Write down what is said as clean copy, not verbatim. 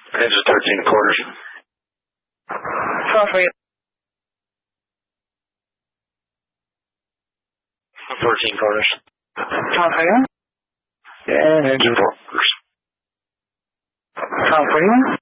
Engine 13 quarters. California. 14 quarters. California. And engine 4 quarters. California.